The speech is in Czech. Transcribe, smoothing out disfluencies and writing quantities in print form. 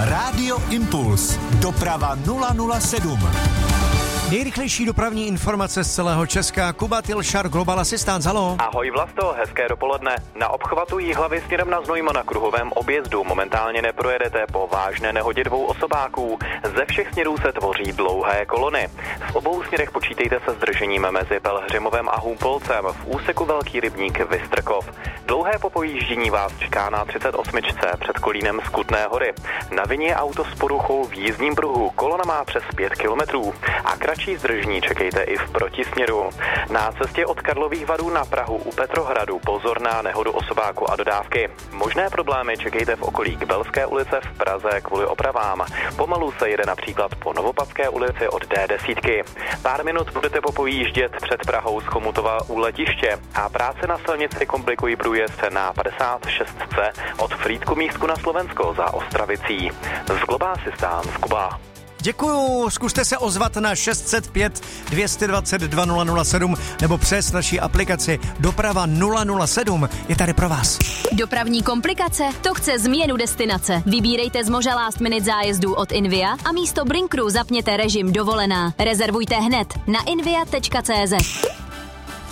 Rádio Impuls. Doprava 007. Nejrychlejší dopravní informace z celého Česka. Kuba Tilšar, Global Assistant, halo. Ahoj Vlasto, hezké dopoledne. Na obchvatu Jihlavy směrem na Znojma na kruhovém objezdu momentálně neprojedete po vážné nehodě 2 osobáků. Ze všech směrů se tvoří dlouhé kolony. V obou směrech počítejte se zdržením mezi Pelhřimovem a Humpolcem, v úseku Velký Rybník Vystrkov. Dlouhé popojíždění vás čeká na 38 před Kolínem z Kutné Hory. Na vině je auto s poruchou v jízdním pruhu, kolona má přes 5 kilometrů a kratší zdržení čekejte i v protisměru. Na cestě od Karlových Varů na Prahu u Petrohradu pozor na nehodu osobáku a dodávky. Možné problémy čekejte v okolí Kbelské ulice v Praze kvůli opravám. Pomalu se jede například po Novopadské ulici od D10. Pár minut budete popojíždět před Prahou z Chomutova u letiště a práce na silnici komplikují průjezd na 56C od Frýdku-Místku na Slovensko za Ostravicí. Z Global Assistant Kuba. Děkuju, zkuste se ozvat na 605 222 007 nebo přes naší aplikaci Doprava 007 je tady pro vás. Dopravní komplikace? To chce změnu destinace. Vybírejte z moře last minute zájezdů od Invia a místo Brinkru zapněte režim dovolená. Rezervujte hned na invia.cz.